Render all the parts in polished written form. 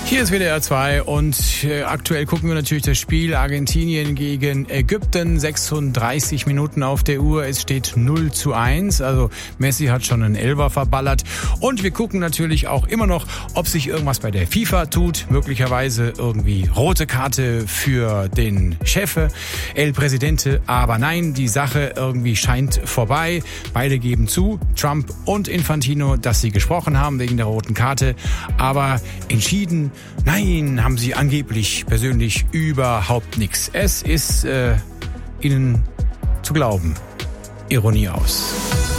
Hier ist WDR 2 und aktuell gucken wir natürlich das Spiel Argentinien gegen Ägypten. 36 Minuten auf der Uhr, es steht 0:1. Also Messi hat schon einen Elfer verballert. Und wir gucken natürlich auch immer noch, ob sich irgendwas bei der FIFA tut. Möglicherweise irgendwie rote Karte für den Chef, El Presidente. Aber nein, die Sache irgendwie scheint vorbei. Beide geben zu, Trump und Infantino, dass sie gesprochen haben wegen der roten Karte. Aber entschieden, nein, haben sie angeblich persönlich überhaupt nichts. Es ist ihnen zu glauben. Ironie aus.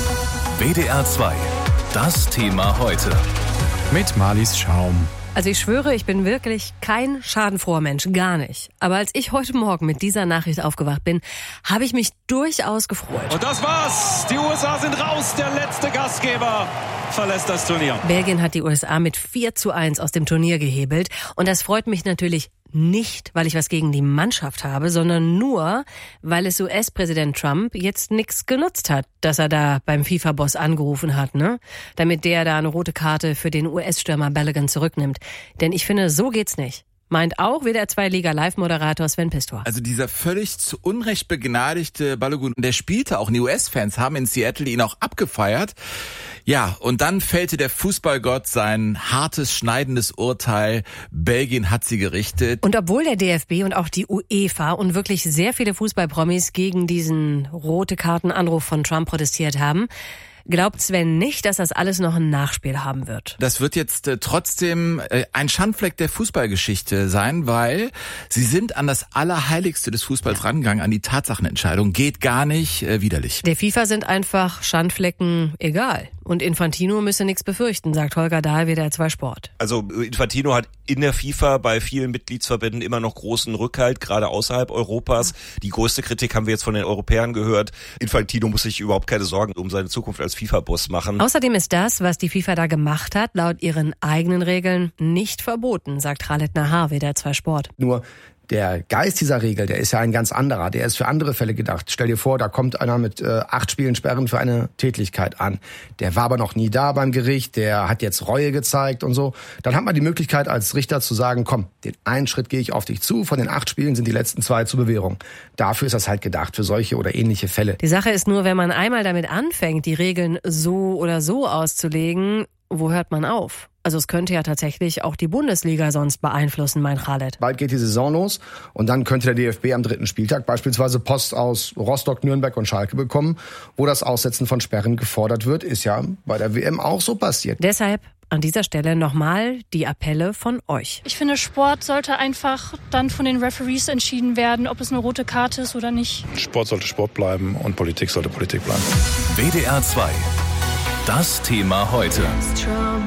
WDR 2, das Thema heute. Mit Marlies Schaum. Also ich schwöre, ich bin wirklich kein schadenfroher Mensch, gar nicht. Aber als ich heute Morgen mit dieser Nachricht aufgewacht bin, habe ich mich durchaus gefreut. Und das war's. Die USA sind raus. Der letzte Gastgeber verlässt das Turnier. Belgien hat die USA mit 4:1 aus dem Turnier gehebelt. Und das freut mich natürlich nicht, weil ich was gegen die Mannschaft habe, sondern nur, weil es US-Präsident Trump jetzt nichts genutzt hat, dass er da beim FIFA-Boss angerufen hat, ne? Damit der da eine rote Karte für den US-Stürmer Balogun zurücknimmt. Denn ich finde, so geht's nicht. Meint auch WDR 2 Liga-Live-Moderator Sven Pistor. Also dieser völlig zu Unrecht begnadigte Balogun, der spielte auch. Die US-Fans haben in Seattle ihn auch abgefeiert. Ja, und dann fällte der Fußballgott sein hartes, schneidendes Urteil. Belgien hat sie gerichtet. Und obwohl der DFB und auch die UEFA und wirklich sehr viele Fußballpromis gegen diesen rote Kartenanruf von Trump protestiert haben, glaubt Sven nicht, dass das alles noch ein Nachspiel haben wird. Das wird jetzt trotzdem ein Schandfleck der Fußballgeschichte sein, weil sie sind an das Allerheiligste des Fußballs rangegangen, an die Tatsachenentscheidung. Geht gar nicht, widerlich. Der FIFA sind einfach Schandflecken egal. Und Infantino müsse nichts befürchten, sagt Holger Dahl, WDR 2 Sport. Also Infantino hat in der FIFA bei vielen Mitgliedsverbänden immer noch großen Rückhalt, gerade außerhalb Europas. Die größte Kritik haben wir jetzt von den Europäern gehört. Infantino muss sich überhaupt keine Sorgen um seine Zukunft als FIFA-Boss machen. Außerdem ist das, was die FIFA da gemacht hat, laut ihren eigenen Regeln nicht verboten, sagt Khaled Nahar, WDR 2 Sport. Nur der Geist dieser Regel, der ist ja ein ganz anderer. Der ist für andere Fälle gedacht. Stell dir vor, da kommt einer mit 8 Spielen Sperren für eine Tätlichkeit an. Der war aber noch nie da beim Gericht, der hat jetzt Reue gezeigt und so. Dann hat man die Möglichkeit als Richter zu sagen, komm, den einen Schritt gehe ich auf dich zu. Von den 8 Spielen sind die letzten 2 zur Bewährung. Dafür ist das halt gedacht, für solche oder ähnliche Fälle. Die Sache ist nur, wenn man einmal damit anfängt, die Regeln so oder so auszulegen, wo hört man auf? Also es könnte ja tatsächlich auch die Bundesliga sonst beeinflussen, mein Khaled. Bald geht die Saison los und dann könnte der DFB am 3. Spieltag beispielsweise Post aus Rostock, Nürnberg und Schalke bekommen, wo das Aussetzen von Sperren gefordert wird. Ist ja bei der WM auch so passiert. Deshalb an dieser Stelle nochmal die Appelle von euch. Ich finde, Sport sollte einfach dann von den Referees entschieden werden, ob es eine rote Karte ist oder nicht. Sport sollte Sport bleiben und Politik sollte Politik bleiben. WDR 2, das Thema heute.